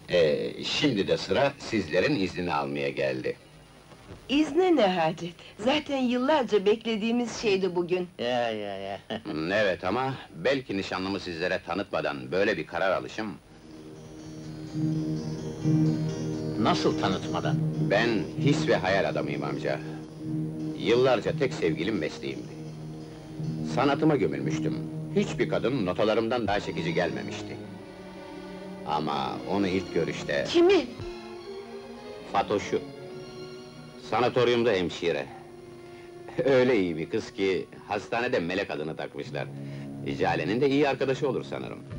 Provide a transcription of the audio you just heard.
Şimdi de sıra sizlerin iznini almaya geldi. İzne ne hacet? Zaten yıllarca beklediğimiz şeydi bugün. Ya. Evet ama belki nişanlımı sizlere tanıtmadan böyle bir karar alışım... Nasıl tanıtmadan? Ben his ve hayal adamıyım amca. Yıllarca tek sevgilim mesleğimdi. Sanatıma gömülmüştüm. Hiçbir kadın notalarımdan daha çekici gelmemişti. Ama onu ilk görüşte... Kimi? Fatoş'u. Sanatoryumda hemşire. Öyle iyi bir kız ki, hastanede Melek adını takmışlar. Jale'nin de iyi arkadaşı olur sanırım.